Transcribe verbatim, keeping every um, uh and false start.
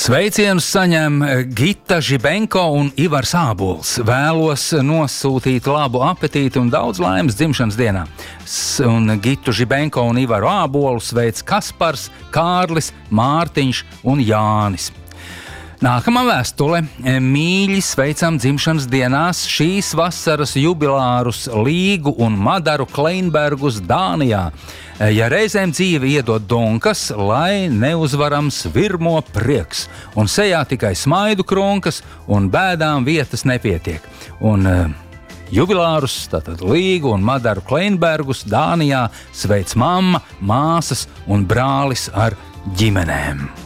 Sveicienus saņem Gita Žibenko un Ivars Ābols. Vēlos nosūtīt labu apetīti un daudz laimes dzimšanas dienā. Un Gitu Žibenko un Ivaru Ābolu sveic Kaspars, Kārlis, Mārtiņš un Jānis. Nākamā vēstule. Mīļi sveicam dzimšanas dienās šīs vasaras jubilārus Līgu un Madaru Kleinbergus Dānijā. Ja reizēm dzīve iedod dunkas, lai neuzvarams virmo prieks, un sejā tikai smaidu krunkas, un bēdām vietas nepietiek. Un uh, jubilārus, tātad Līgu un Madaru Kleinbergus Dānijā sveic mamma, māsas un brālis ar ģimenēm.